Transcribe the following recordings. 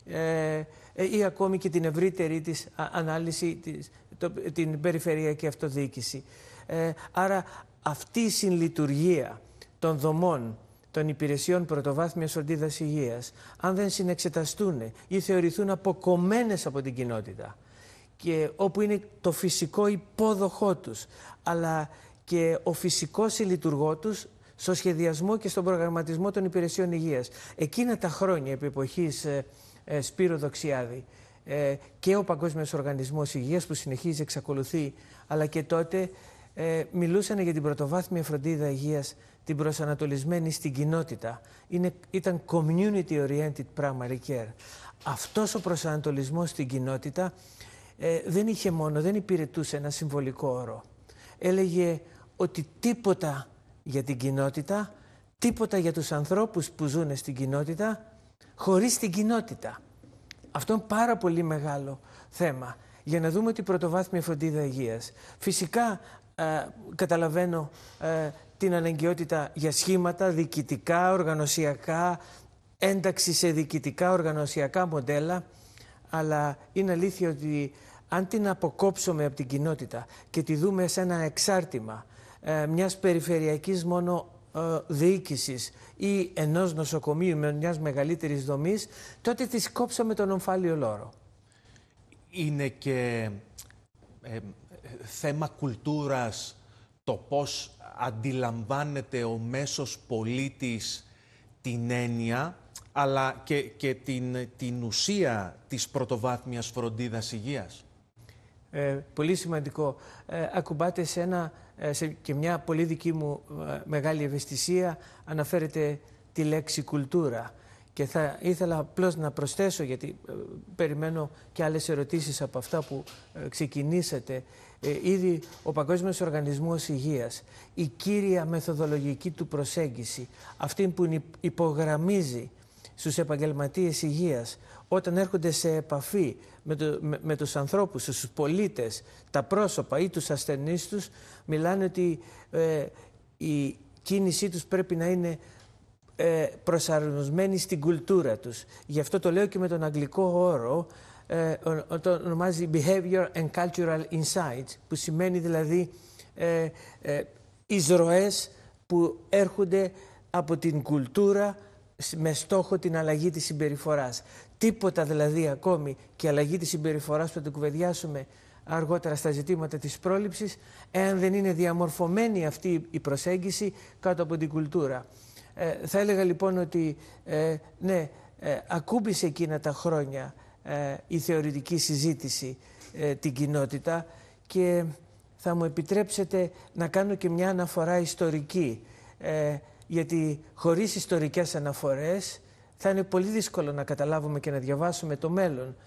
ή ακόμη και την ευρύτερη της ανάλυση, την περιφερειακή αυτοδιοίκηση. Άρα αυτή η συνλειτουργία των δομών των υπηρεσιών πρωτοβάθμιας φροντίδας υγείας, αν δεν συνεξεταστούν ή θεωρηθούν αποκομμένες από την κοινότητα, και όπου είναι το φυσικό υπόδοχό τους, αλλά και ο φυσικός συλλειτουργό τους στο σχεδιασμό και στον προγραμματισμό των υπηρεσιών υγείας. Εκείνα τα χρόνια επί εποχής Σπύρου Δοξιάδη και ο Παγκόσμιος Οργανισμός Υγείας, που συνεχίζει, εξακολουθεί, αλλά και τότε μιλούσαν για την πρωτοβάθμια φροντίδα υγείας, την προσανατολισμένη στην κοινότητα. Ήταν community-oriented primary care. Αυτός ο προσανατολισμός στην κοινότητα δεν υπηρετούσε ένα συμβολικό όρο. Έλεγε ότι τίποτα για την κοινότητα, τίποτα για τους ανθρώπους που ζουν στην κοινότητα, χωρίς την κοινότητα. Αυτό είναι πάρα πολύ μεγάλο θέμα για να δούμε ότι η πρωτοβάθμια φροντίδα υγείας. Φυσικά καταλαβαίνω την αναγκαιότητα για σχήματα διοικητικά, οργανωσιακά, ένταξη σε διοικητικά, οργανωσιακά μοντέλα, αλλά είναι αλήθεια ότι αν την αποκόψουμε από την κοινότητα και τη δούμε σε ένα εξάρτημα μιας περιφερειακής μόνο διοίκησης ή ενός νοσοκομείου με μιας μεγαλύτερης δομής, τότε της κόψαμε τον ομφάλιο λόρο. Είναι και θέμα κουλτούρας το πώς αντιλαμβάνεται ο μέσος πολίτης την έννοια, αλλά και την ουσία της πρωτοβάθμιας φροντίδας υγείας. Πολύ σημαντικό. Ακουμπάτε σε και μια πολύ δική μου μεγάλη ευαισθησία, αναφέρεται τη λέξη κουλτούρα. Και θα ήθελα απλώς να προσθέσω, γιατί περιμένω και άλλες ερωτήσεις από αυτά που ξεκινήσατε. Ήδη ο Παγκόσμιος Οργανισμός Υγείας, η κύρια μεθοδολογική του προσέγγιση, αυτή που υπογραμμίζει στους επαγγελματίες υγείας όταν έρχονται σε επαφή με τους ανθρώπους, τους πολίτες, τα πρόσωπα ή τους ασθενείς τους, μιλάνε ότι η κίνησή τους πρέπει να είναι προσαρμοσμένη στην κουλτούρα τους. Γι' αυτό το λέω και με τον αγγλικό όρο, το ονομάζει Behavior and Cultural Insights, που σημαίνει δηλαδή εισρωές που έρχονται από την κουλτούρα με στόχο την αλλαγή της συμπεριφοράς. Τίποτα δηλαδή ακόμη και αλλαγή της συμπεριφοράς που θα το κουβεντιάσουμε αργότερα στα ζητήματα της πρόληψης, εάν δεν είναι διαμορφωμένη αυτή η προσέγγιση κάτω από την κουλτούρα. Θα έλεγα λοιπόν ότι ναι, ακούμπησε εκείνα τα χρόνια η θεωρητική συζήτηση την κοινότητα, και θα μου επιτρέψετε να κάνω και μια αναφορά ιστορική, γιατί χωρίς ιστορικές αναφορές θα είναι πολύ δύσκολο να καταλάβουμε και να διαβάσουμε το μέλλον,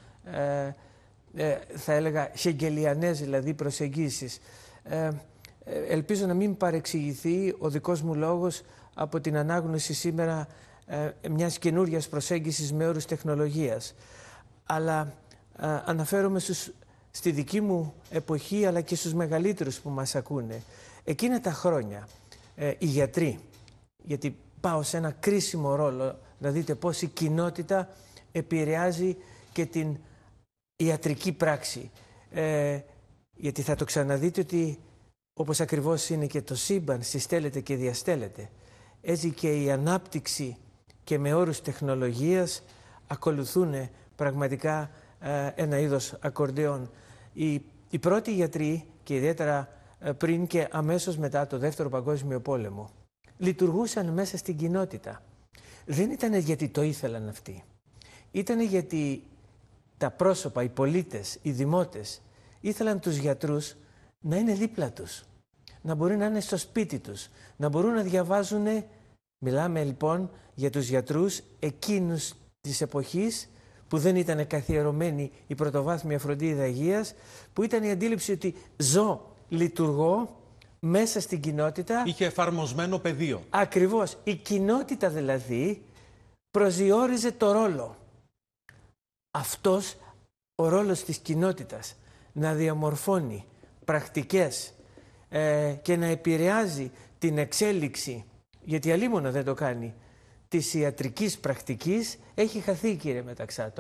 θα έλεγα χεγγελιανές δηλαδή προσεγγίσεις. Ελπίζω να μην παρεξηγηθεί ο δικός μου λόγος από την ανάγνωση σήμερα μιας καινούριας προσέγγισης με όρους τεχνολογίας. Αλλά αναφέρομαι στη δική μου εποχή, αλλά και στους μεγαλύτερους που μας ακούνε. Εκείνα τα χρόνια οι γιατροί, γιατί πάω σε ένα κρίσιμο ρόλο να δείτε πώς η κοινότητα επηρεάζει και την ιατρική πράξη. Γιατί θα το ξαναδείτε ότι όπως ακριβώς είναι και το σύμπαν, συστέλλεται και διαστέλλεται, έτσι και η ανάπτυξη και με όρους τεχνολογίας ακολουθούν πραγματικά ένα είδος ακορντεόν. Οι πρώτοι γιατροί, και ιδιαίτερα πριν και αμέσως μετά το Δεύτερο Παγκόσμιο Πόλεμο, λειτουργούσαν μέσα στην κοινότητα. Δεν ήταν γιατί το ήθελαν αυτοί. Ήταν γιατί τα πρόσωπα, οι πολίτες, οι δημότες ήθελαν τους γιατρούς να είναι δίπλα τους, να μπορεί να είναι στο σπίτι τους, να μπορούν να διαβάζουν. Μιλάμε λοιπόν για τους γιατρούς εκείνους της εποχής που δεν ήταν καθιερωμένη η πρωτοβάθμια φροντίδα υγείας, που ήταν η αντίληψη ότι ζω, λειτουργώ μέσα στην κοινότητα. Είχε εφαρμοσμένο πεδίο. Ακριβώς. Η κοινότητα δηλαδή προσδιορίζε το ρόλο. Αυτός ο ρόλος της κοινότητας να διαμορφώνει πρακτικές και να επηρεάζει την εξέλιξη, γιατί αλίμονα δεν το κάνει, της ιατρικής πρακτικής, έχει χαθεί, κύριε Μεταξάτο.